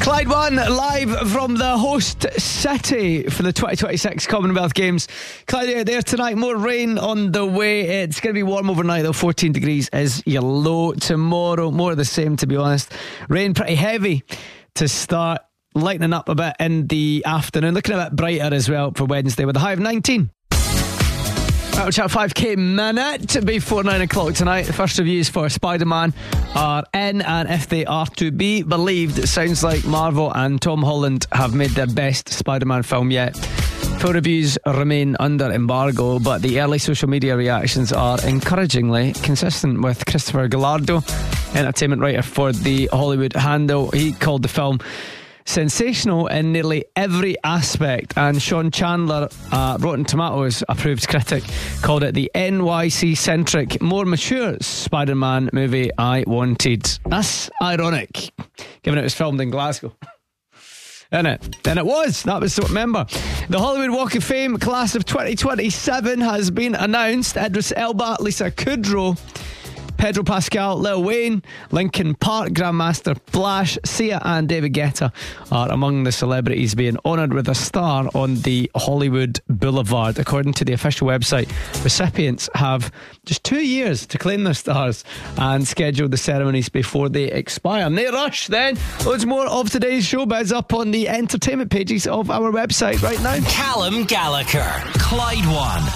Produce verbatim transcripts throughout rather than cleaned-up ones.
Clyde One live from the host city for the twenty twenty-six Commonwealth Games. Clyde there tonight, more rain on the way. It's going to be warm overnight though, fourteen degrees is your low. Tomorrow, more of the same to be honest. Rain pretty heavy to start, lightening up a bit in the afternoon, looking a bit brighter as well for Wednesday with a high of nineteen. That'll chat five K minute before nine o'clock tonight. The first reviews for Spider-Man are in, and if they are to be believed, it sounds like Marvel and Tom Holland have made their best Spider-Man film yet. Full reviews remain under embargo, but the early social media reactions are encouragingly consistent, with Christopher Gallardo, entertainment writer for the Hollywood Handle. He called the film sensational in nearly every aspect, and Sean Chandler, uh, Rotten Tomatoes approved critic, called it the N Y C-centric, more mature Spider-Man movie I wanted. That's ironic, given it was filmed in Glasgow. Isn't it? And it was. That was, so remember. The Hollywood Walk of Fame class of twenty twenty-seven has been announced. Idris Elba, Lisa Kudrow, Pedro Pascal, Lil Wayne, Linkin Park, Grandmaster Flash, Sia and David Guetta are among the celebrities being honoured with a star on the Hollywood Boulevard. According to the official website, recipients have just two years to claim their stars and schedule the ceremonies before they expire. No rush then. Loads more of today's showbiz up on the entertainment pages of our website right now. Callum Gallagher, Clyde One.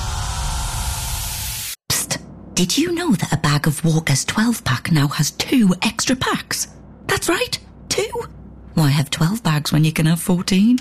Did you know that a bag of Walker's twelve pack now has two extra packs? That's right, two. Why have twelve bags when you can have fourteen?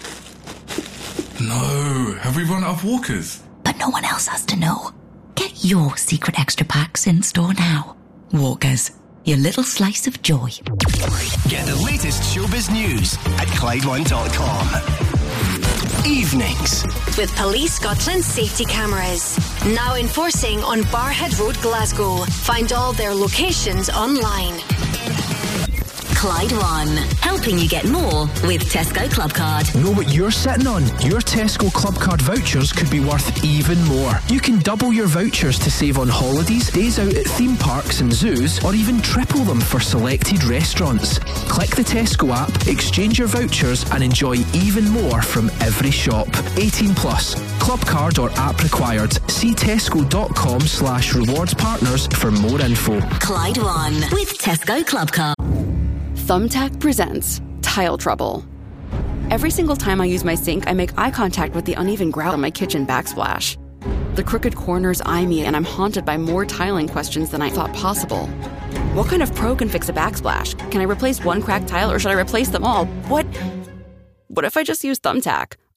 No, have we run out of Walkers? But no one else has to know. Get your secret extra packs in store now. Walkers, your little slice of joy. Get the latest showbiz news at Clyde One dot com. Evenings with Police Scotland safety cameras now enforcing on Barhead Road, Glasgow. Find all their locations online. Clyde One, helping you get more with Tesco Club Card. Know what you're sitting on? Your Tesco Club Card vouchers could be worth even more. You can double your vouchers to save on holidays, days out at theme parks and zoos, or even triple them for selected restaurants. Click the Tesco app, exchange your vouchers and enjoy even more from every shop. eighteen plus. Club Card or app required. See tesco.com slash rewards partners for more info. Clyde One with Tesco Club Card. Thumbtack presents Tile Trouble. Every single time I use my sink, I make eye contact with the uneven grout on my kitchen backsplash. The crooked corners eye me, and I'm haunted by more tiling questions than I thought possible. What kind of pro can fix a backsplash? Can I replace one cracked tile, or should I replace them all? What? What if I just use Thumbtack?